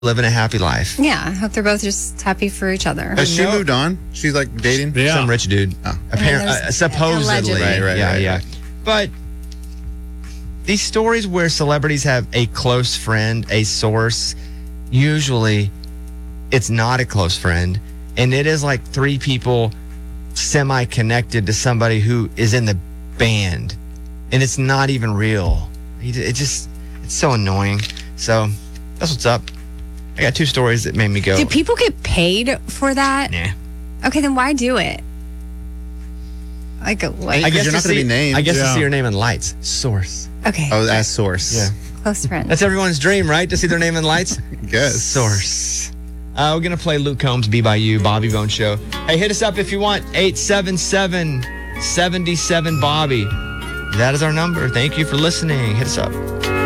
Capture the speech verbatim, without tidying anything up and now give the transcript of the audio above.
living a happy life. Yeah, I hope they're both just happy for each other. Has she No. moved on? She's like dating? Yeah. Some rich dude. Oh. Apparently, there's- uh, supposedly. allegedly. Right, right, yeah, right, yeah. right. But these stories where celebrities have a close friend, a source, usually it's not a close friend. And it is like three people semi-connected to somebody who is in the band. And it's not even real. It it just, it's so annoying. So that's what's up. I got two stories that made me go, Do people get paid for that? nah. Okay, then why do it? Like, like I guess you're to not gonna see- be named. I guess to Yeah. see your name in lights. Source. okay, Oh, as source. Yeah. close friend. That's everyone's dream, right? To see their name in lights? Yes. Source. Uh, we're going to play Luke Combs, Be By You, Bobby Bone Show. Hey, hit us up if you want. eight seven seven, seven seven, Bobby. That is our number. Thank you for listening. Hit us up.